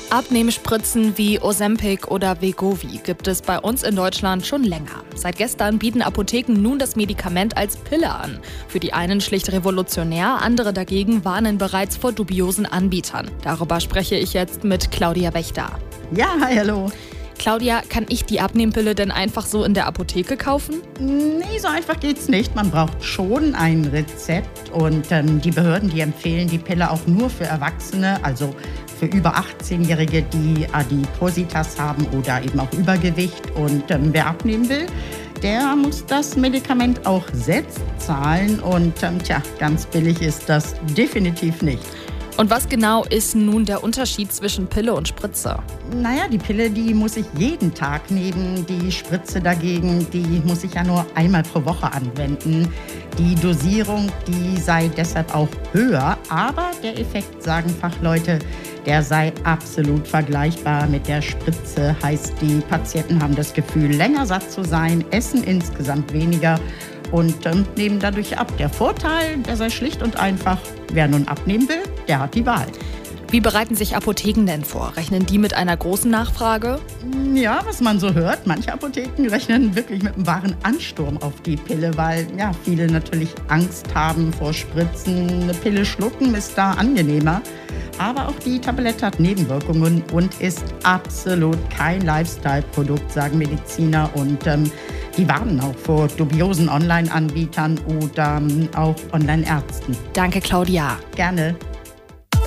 Abnehmspritzen wie Ozempic oder Wegovy gibt es bei uns in Deutschland schon länger. Seit gestern bieten Apotheken nun das Medikament als Pille an. Für die einen schlicht revolutionär, andere dagegen warnen bereits vor dubiosen Anbietern. Darüber spreche ich jetzt mit Claudia Wächter. Ja, hi, hallo. Claudia, kann ich die Abnehmpille denn einfach so in der Apotheke kaufen? Nee, so einfach geht's nicht. Man braucht schon ein Rezept und die Behörden, die empfehlen die Pille auch nur für Erwachsene, also für über 18-Jährige, die Adipositas haben oder eben auch Übergewicht. Und wer abnehmen will, der muss das Medikament auch selbst zahlen und ganz billig ist das definitiv nicht. Und was genau ist nun der Unterschied zwischen Pille und Spritze? Naja, die Pille, die muss ich jeden Tag nehmen. Die Spritze dagegen, die muss ich ja nur einmal pro Woche anwenden. Die Dosierung, die sei deshalb auch höher. Aber der Effekt, sagen Fachleute, der sei absolut vergleichbar mit der Spritze. Heißt, die Patienten haben das Gefühl, länger satt zu sein, essen insgesamt weniger und nehmen dadurch ab. Der Vorteil, der sei schlicht und einfach, wer nun abnehmen will, der hat die Wahl. Wie bereiten sich Apotheken denn vor? Rechnen die mit einer großen Nachfrage? Ja, was man so hört, manche Apotheken rechnen wirklich mit einem wahren Ansturm auf die Pille, weil viele natürlich Angst haben vor Spritzen. Eine Pille schlucken ist da angenehmer. Aber auch die Tablette hat Nebenwirkungen und ist absolut kein Lifestyle-Produkt, sagen Mediziner. Und die warnen auch vor dubiosen Online-Anbietern oder auch Online-Ärzten. Danke, Claudia. Gerne.